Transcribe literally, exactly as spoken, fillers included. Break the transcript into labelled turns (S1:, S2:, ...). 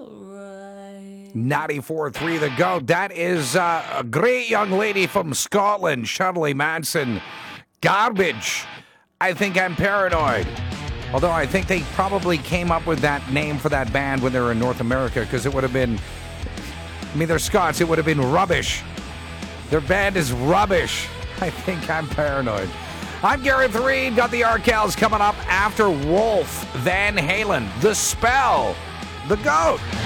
S1: ninety-four three The Goat. That is uh, a great young lady from Scotland, Shirley Manson. Garbage. I think I'm paranoid. Although I think they probably came up with that name for that band when they were in North America, because it would have been, I mean, they're Scots, it would have been rubbish. Their band is rubbish. I think I'm paranoid. I'm Gareth Reed. Got the Arkells coming up after Wolf, Van Halen, The Spell, The Goat.